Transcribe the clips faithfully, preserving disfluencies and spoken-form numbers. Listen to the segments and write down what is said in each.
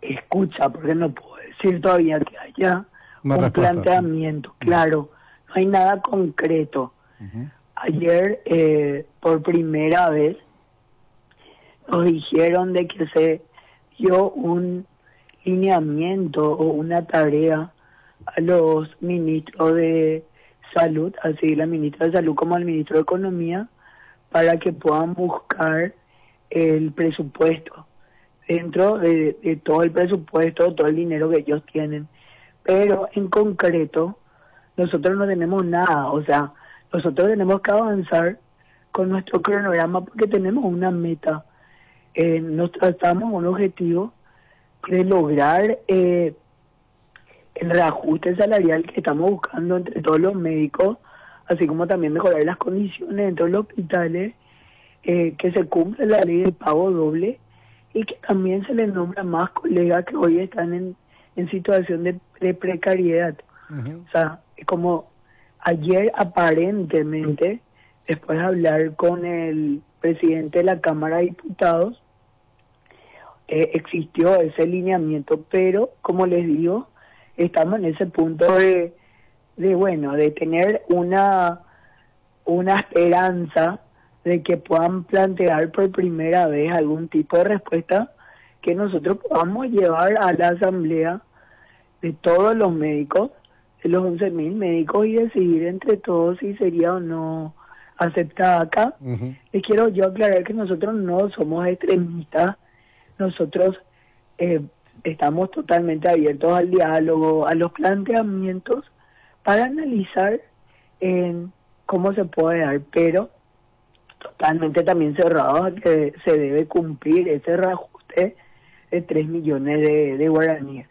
escucha, porque no puedo decir todavía que haya Una un respuesta. planteamiento, claro, no hay nada concreto. Uh-huh. Ayer, eh, por primera vez, nos dijeron de que se dio un lineamiento o una tarea a los ministros de salud, así la ministra de salud como al ministro de economía, para que puedan buscar el presupuesto dentro de, de todo el presupuesto, todo el dinero que ellos tienen. Pero en concreto, nosotros no tenemos nada, o sea, nosotros tenemos que avanzar con nuestro cronograma porque tenemos una meta. Eh, nos tratamos un objetivo de lograr eh, el reajuste salarial que estamos buscando entre todos los médicos, así como también mejorar las condiciones dentro de los hospitales, eh, que se cumpla la ley de pago doble y que también se les nombra más colegas que hoy están en, en situación de, de precariedad. Uh-huh. O sea, como ayer aparentemente, después de hablar con el presidente de la Cámara de Diputados, eh, existió ese lineamiento, pero como les digo, estamos en ese punto de, de bueno, de tener una, una esperanza de que puedan plantear por primera vez algún tipo de respuesta que nosotros podamos llevar a la asamblea de todos los médicos, de los once mil médicos, y decidir entre todos si sería o no aceptada acá. Uh-huh. Les quiero yo aclarar que nosotros no somos extremistas, nosotros eh, estamos totalmente abiertos al diálogo, a los planteamientos, para analizar en cómo se puede dar, pero totalmente también cerrados a que se debe cumplir ese reajuste de tres millones de, de guaraníes.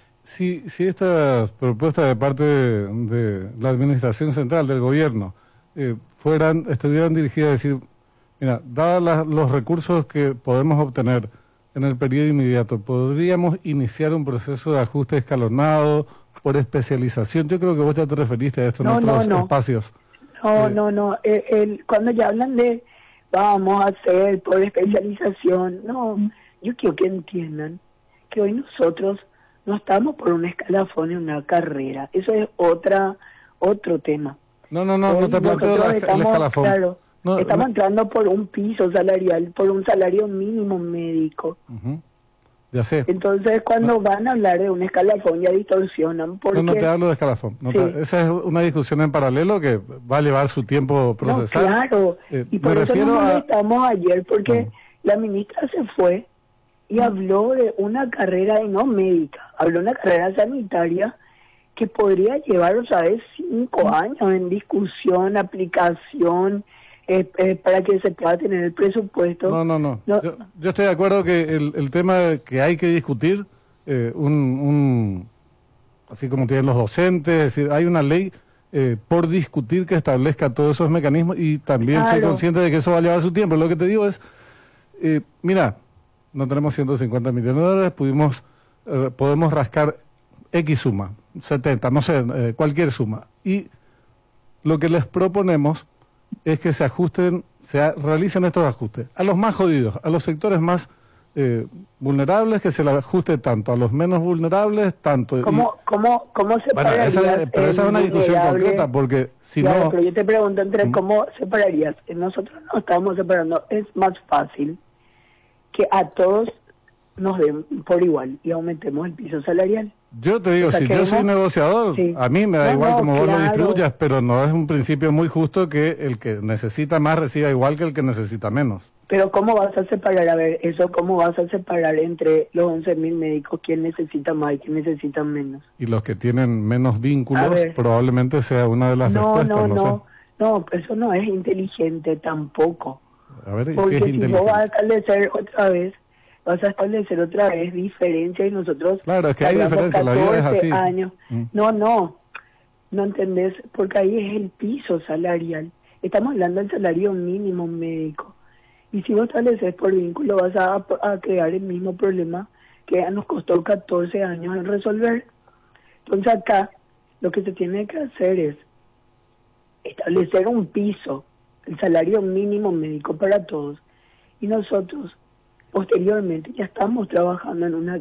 Si, si esta propuesta de parte de, de la administración central del gobierno eh, fueran, estuvieran dirigidas a decir, mira, dados los recursos que podemos obtener en el periodo inmediato, podríamos iniciar un proceso de ajuste escalonado por especialización. Yo creo que vos ya te referiste a esto en no, otros no, no. espacios. No, eh, no, no. El, el, cuando ya hablan de vamos a hacer por especialización, no, yo quiero que entiendan que hoy nosotros no estamos por un escalafón en una carrera. Eso es otra otro tema. No, no, no, hoy no te planteo la, estamos, el escalafón. Claro, no, estamos no. entrando por un piso salarial, por un salario mínimo médico. Uh-huh. Ya sé. Entonces, cuando no. van a hablar de un escalafón, ya distorsionan. Porque... No, no te hablo de escalafón. No sí. te... Esa es una discusión en paralelo que va a llevar su tiempo procesar. No, claro. Eh, y por eso nos molestamos a... ayer, porque uh-huh. la ministra se fue y habló de una carrera y no médica, habló de una carrera sanitaria que podría llevar, o sea, cinco años en discusión, aplicación, eh, eh, para que se pueda tener el presupuesto. No, no, no. no. Yo, yo estoy de acuerdo que el, el tema que hay que discutir, eh, un, un, así como tienen los docentes, es decir, hay una ley eh, por discutir que establezca todos esos mecanismos y también claro. soy consciente de que eso va a llevar su tiempo. Lo que te digo es, eh, mira, no tenemos ciento cincuenta millones de dólares, pudimos, eh, podemos rascar X suma, setenta, no sé, eh, cualquier suma. Y lo que les proponemos es que se ajusten, se realicen estos ajustes a los más jodidos, a los sectores más eh, vulnerables, que se le ajuste tanto a los menos vulnerables, tanto... ¿Cómo, y, cómo, cómo separarías? Bueno, esa, pero esa es una discusión concreta, porque si claro, no... pero yo te pregunto, entre ¿cómo separarías? Nosotros no estamos separando, es más fácil que a todos nos den por igual y aumentemos el piso salarial. Yo te digo, o sea, si yo soy negociador, sí. a mí me da no, igual no, como claro. vos lo distribuyas, pero no es un principio muy justo que el que necesita más reciba igual que el que necesita menos. Pero ¿cómo vas a separar? A ver, eso, ¿cómo vas a separar entre los once mil médicos quién necesita más y quién necesita menos? Y los que tienen menos vínculos probablemente sea una de las no, respuestas, no, no, no, sé. No, eso no es inteligente tampoco. A ver, porque ¿qué es si no vas a establecer otra vez, vas a establecer otra vez diferencia y nosotros... Claro, es que hay diferencia, la vida es así. Años. Mm. No, no, no entendés, porque ahí es el piso salarial. Estamos hablando del salario mínimo médico. Y si vos estableces por vínculo, vas a, a crear el mismo problema que nos costó catorce años en resolver. Entonces acá, lo que se tiene que hacer es establecer un piso, el salario mínimo médico para todos. Y nosotros... posteriormente ya estamos trabajando en una